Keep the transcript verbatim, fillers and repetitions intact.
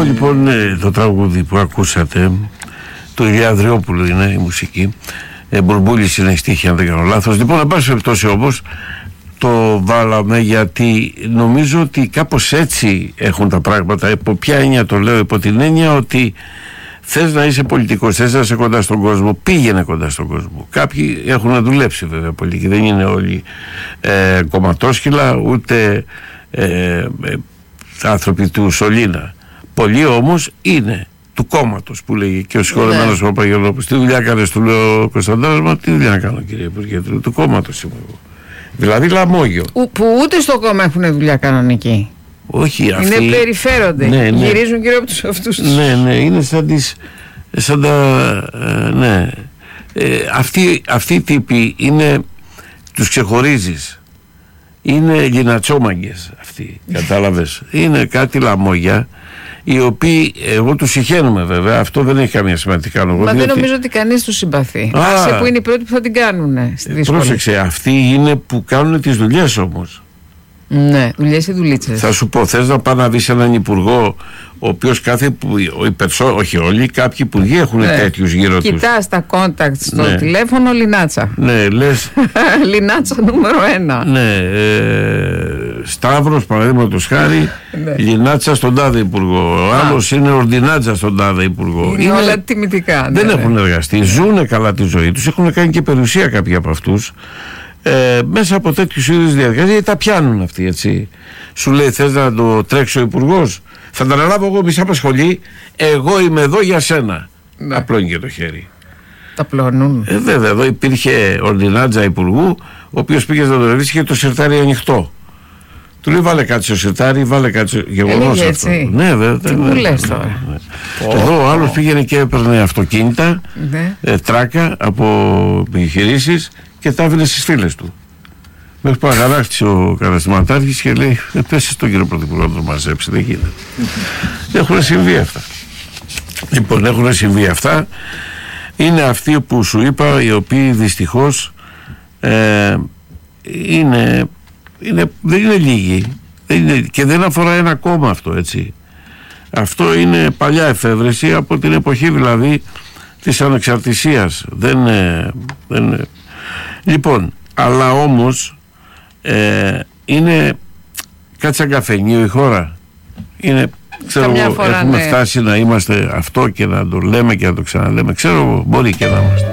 Αυτό λοιπόν το τραγούδι που ακούσατε του Ηλία Ανδριόπουλου είναι η μουσική, ε, Μπουρμπούλης είναι η στίχη αν δεν κάνω λάθος. Λοιπόν, εν πάση περιπτώσει όμως το βάλαμε γιατί νομίζω ότι κάπως έτσι έχουν τα πράγματα. Υπό ποια έννοια το λέω? Υπό την έννοια ότι θες να είσαι πολιτικός, θες να είσαι κοντά στον κόσμο, πήγαινε κοντά στον κόσμο. Κάποιοι έχουν δουλέψει βέβαια πολιτικοί, δεν είναι όλοι ε, κομματόσκυλα ούτε ε, ε, άνθρωποι του Σωλήνα. Πολλοί όμως είναι του κόμματος που λέγει και ο συγχωρεμένος ο Παπαγιολόπουλος. Τι δουλειά κάνεις, του λέω ο Κωνσταντίνος, μα τι δουλειά να κάνω κύριε Υπουργέ, του, του κόμματος είμαι εγώ. Δηλαδή λαμόγιο. Που, που ούτε στο κόμμα έχουν δουλειά κανονική. Όχι, αυτοί είναι περιφέρονται, ναι, ναι. Γυρίζουν γύρω από τους αυτούς. Ναι, ναι, είναι σαν τις, σαν τα, ε, ναι. Ε, αυτοί, αυτοί οι τύποι είναι, τους ξεχωρίζεις. Είναι γυνατσόμαγκες αυτοί, κατάλαβες. Είναι κάτι λαμόγια, οι οποίοι, εγώ τους συχαίνομαι βέβαια, αυτό δεν έχει καμία σημαντικά λόγο. Μα διότι... δεν νομίζω ότι κανείς τους συμπαθεί. Άσε που είναι οι πρώτοι που θα την κάνουν. Πρόσεξε, αυτοί είναι που κάνουν τις δουλειές όμως. Ναι, δουλειές ή δουλίτσες. Θα σου πω, θες να πάει να δεις έναν υπουργό, ο οποίος κάθε που, ο, όχι όλοι, κάποιοι υπουργοί έχουν ναι. τέτοιους γύρω τους. Κοιτάς τα contacts στο ναι. τηλέφωνο, Λινάτσα. Ναι, λες. Λινάτσα νούμερο ένα. Ναι, ε, Σταύρος παραδείγματος χάρη, ναι. Λινάτσα στον τάδε υπουργό. Ο άλλος είναι Ορντινάτσα στον τάδε υπουργό. Είναι, είναι όλα τιμητικά. Δεν ναι, έχουν ναι. εργαστεί, ζουνε καλά τη ζωή τους, έχουν κάνει και περιουσία κάποιοι από αυτούς. Ε, μέσα από τέτοιους είδους διαδικασίες, γιατί τα πιάνουν αυτοί, έτσι. Σου λέει, θες να το τρέξει ο υπουργός, θα τα αναλάβω εγώ, μη σε απασχολεί, εγώ είμαι εδώ για σένα. Ναι. Απλώνει και το χέρι. Τα πλώνουν. Ε, βέβαια, εδώ υπήρχε ορδινάτζα υπουργού, ο οποίος πήγε να το ρίξει και το σιρτάρι ανοιχτό. Του λέει, βάλε κάτι στο σιρτάρι, βάλε κάτι στο γεγονός αυτό. Έτσι. Ναι, βέβαια. Τι μου λες τώρα. Ναι. Oh, εδώ ο άλλος oh. πήγαινε και έπαιρνε αυτοκίνητα, ναι. ε, τράκα από επιχειρήσεις και τα έβγαινε στις φίλες του. Μέχρι που αγανάκτησε ο καταστηματάρχης και λέει: πέσει στον κύριο Πρωθυπουργό να το μαζέψει. Δεν γίνεται. Έχουν συμβεί αυτά. Λοιπόν, έχουν συμβεί αυτά. Είναι αυτοί που σου είπα, οι οποίοι δυστυχώς ε, είναι, είναι, δεν είναι λίγοι. Δεν είναι, και δεν αφορά ένα κόμμα αυτό, έτσι. Αυτό είναι παλιά εφεύρεση από την εποχή δηλαδή της ανεξαρτησίας. Δεν, ε, δεν, ε. Λοιπόν, αλλά όμως ε, είναι κάτι σαν καφενείο η χώρα. Είναι, ξέρω εγώ, έχουμε ναι. φτάσει να είμαστε αυτό και να το λέμε και να το ξαναλέμε. Ξέρω εγώ, μπορεί και να είμαστε.